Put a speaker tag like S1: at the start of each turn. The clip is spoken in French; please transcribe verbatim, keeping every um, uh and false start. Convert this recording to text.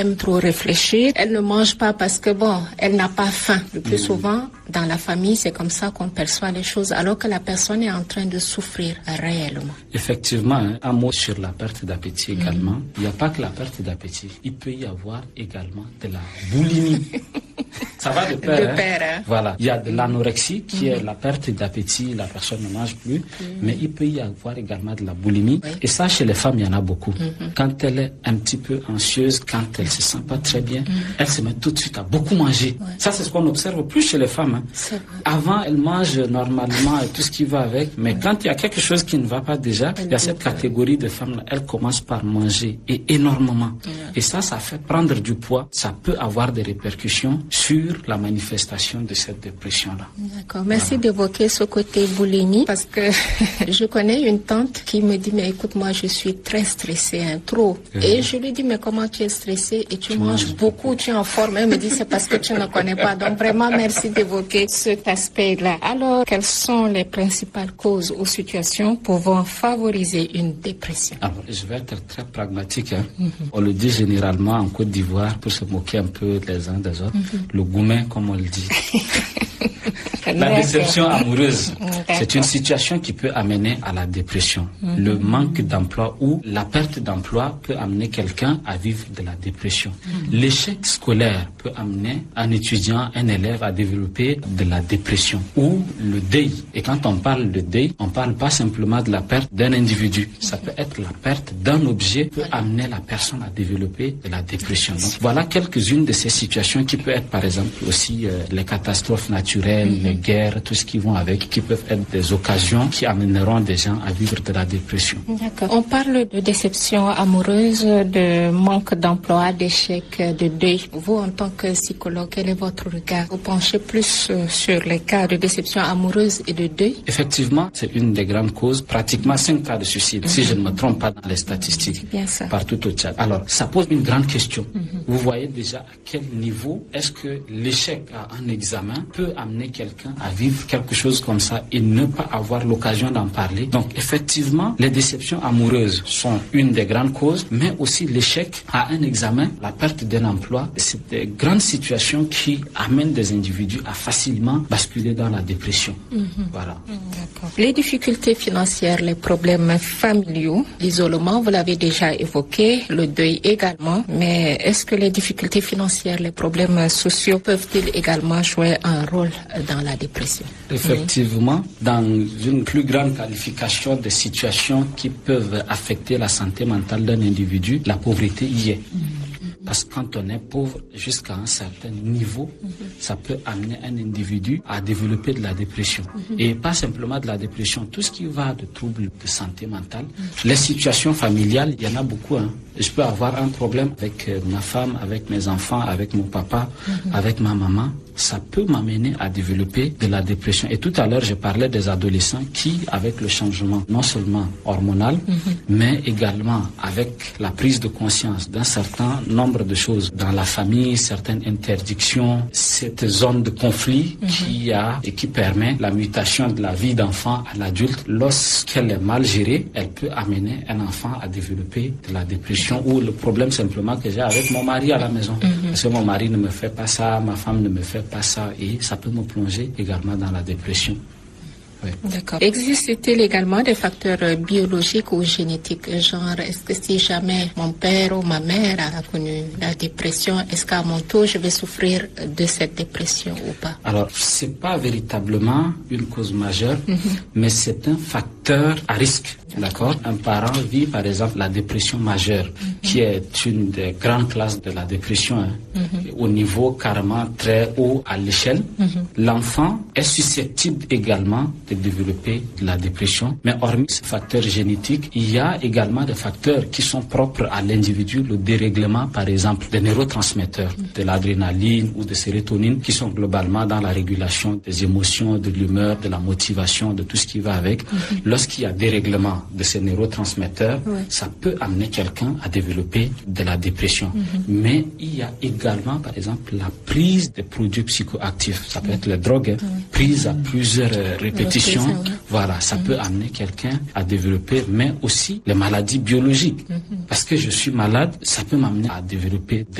S1: aime trop réfléchir. Elle ne mange pas parce que bon, elle n'a pas faim. Le plus mmh. souvent, dans la famille, c'est comme ça qu'on perçoit les choses, alors que la personne est en train de souffrir réellement.
S2: Effectivement, hein, un mot sur la perte d'appétit également. Mmh. Il n'y a pas que la perte d'appétit. Il peut y avoir également de la boulimie. Ça va de pair.
S1: De
S2: hein?
S1: pair hein?
S2: Voilà. Il y a de l'anorexie qui mmh. est la perte d'appétit, la personne ne mange plus. Mmh. Mais il peut y avoir également de la boulimie. Oui. Et ça, chez les femmes, il y en a beaucoup. Mmh. Quand elle est un petit peu anxieuse, quand elle ne se sent pas très bien, mmh. elle se met tout de suite à beaucoup manger. Ouais. Ça, c'est ce qu'on observe plus chez les femmes. Hein. Avant, elles mangent normalement et tout ce qui va avec. Mais ouais. quand il y a quelque chose qui ne va pas déjà, elle il y a cette catégorie de femmes-là, elles commencent par manger et énormément. Ouais. Et ça, ça fait prendre du poids. Ça peut avoir des répercussions sur la manifestation de cette dépression-là.
S1: D'accord. Merci voilà. d'évoquer ce côté boulimie parce que je connais une tante qui me dit, mais écoute, moi, je suis très stressée, hein, trop. Euh... Et je lui dis, mais comment tu es stressée et tu, tu manges beaucoup, beaucoup, tu es en forme. Elle me dit, c'est parce que tu ne connais pas. Donc, vraiment, merci d'évoquer cet aspect-là. Alors, quelles sont les principales causes ou situations pouvant favoriser une dépression?
S2: Alors, je vais être très pragmatique. Hein. Mm-hmm. On le dit généralement en Côte d'Ivoire pour se moquer un peu les uns des autres. Mm-hmm. Le goumen, comme on le dit. La déception amoureuse, c'est une situation qui peut amener à la dépression. Mm-hmm. Le manque d'emploi ou la perte d'emploi peut amener quelqu'un à vivre de la dépression. Mm-hmm. L'échec scolaire peut amener un étudiant, un élève à développer de la dépression. Ou le deuil. Et quand on parle de deuil, on ne parle pas simplement de la perte d'un individu. Ça peut être la perte d'un objet qui peut amener la personne à développer de la dépression. Donc, voilà quelques-unes de ces situations qui peuvent être par exemple aussi euh, les catastrophes naturelles, mm-hmm. les guerres, tout ce qui vont avec, qui peuvent être des occasions qui amèneront des gens à vivre de la dépression.
S1: D'accord. On parle de déception amoureuse, de manque d'emploi, d'échec, de deuil. Vous, en tant que psychologue, quel est votre regard? Vous penchez plus euh, sur les cas de déception amoureuse et de deuil?
S2: Effectivement, c'est une des grandes causes. Pratiquement cinq cas de suicide, mm-hmm. si je ne me trompe pas dans les statistiques,
S1: bien ça.
S2: Partout au Tchad. Alors, ça pose une grande question. Mm-hmm. Vous voyez déjà à quel niveau est-ce que l'échec à un examen peut amener quelqu'un à vivre quelque chose comme ça et ne pas avoir l'occasion d'en parler. Donc, effectivement, les déceptions amoureuses sont une des grandes causes, mais aussi l'échec à un examen, la perte d'un emploi. C'est des grandes situations qui amènent des individus à facilement basculer dans la dépression. Mm-hmm. Voilà.
S1: D'accord. Les difficultés financières, les problèmes familiaux, l'isolement, vous l'avez déjà évoqué, le deuil également, mais est-ce que les difficultés financières, les problèmes sociaux peuvent-ils également jouer un rôle dans la dépression?
S2: Effectivement, oui. Dans une plus grande qualification des situations qui peuvent affecter la santé mentale d'un individu, la pauvreté y est. Mm. Parce que quand on est pauvre jusqu'à un certain niveau, mm-hmm. ça peut amener un individu à développer de la dépression. Mm-hmm. Et pas simplement de la dépression, tout ce qui va de troubles de santé mentale. Mm-hmm. Les situations familiales, il y en a beaucoup. Hein. Je peux avoir un problème avec ma femme, avec mes enfants, avec mon papa, mm-hmm. avec ma maman. Ça peut m'amener à développer de la dépression. Et tout à l'heure, je parlais des adolescents qui, avec le changement non seulement hormonal, mm-hmm. mais également avec la prise de conscience d'un certain nombre de choses dans la famille, certaines interdictions, cette zone de conflit mm-hmm. qui a et qui permet la mutation de la vie d'enfant à l'adulte. Lorsqu'elle est mal gérée, elle peut amener un enfant à développer de la dépression ou le problème simplement que j'ai avec mon mari à la maison. Mm-hmm. Parce que mon mari ne me fait pas ça, ma femme ne me fait pas ça et ça peut me plonger également dans la dépression. Oui.
S1: D'accord. Existe-t-il également des facteurs biologiques ou génétiques? Genre, est-ce que si jamais mon père ou ma mère a connu la dépression, est-ce qu'à mon tour, je vais souffrir de cette dépression ou pas?
S2: Alors, c'est pas véritablement une cause majeure, mm-hmm. mais c'est un facteur à risque. D'accord. Un parent vit, par exemple, la dépression majeure, mm-hmm. qui est une des grandes classes de la dépression, hein, mm-hmm. au niveau carrément très haut à l'échelle. Mm-hmm. L'enfant est susceptible également de développer de la dépression. Mais hormis ce facteur génétique, il y a également des facteurs qui sont propres à l'individu, le dérèglement, par exemple, des neurotransmetteurs, mm-hmm. de l'adrénaline ou de sérotonine, qui sont globalement dans la régulation des émotions, de l'humeur, de la motivation, de tout ce qui va avec. Mm-hmm. Lorsqu'il y a dérèglement de ces neurotransmetteurs, oui. ça peut amener quelqu'un à développer de la dépression. Mm-hmm. Mais il y a également, par exemple, la prise des produits psychoactifs. Ça peut mm-hmm. être les drogues, hein, oui. prise à plusieurs euh, répétitions. Oui. Voilà, ça mm-hmm. peut amener quelqu'un à développer, mais aussi les maladies biologiques. Mm-hmm. Parce que je suis malade, ça peut m'amener à développer de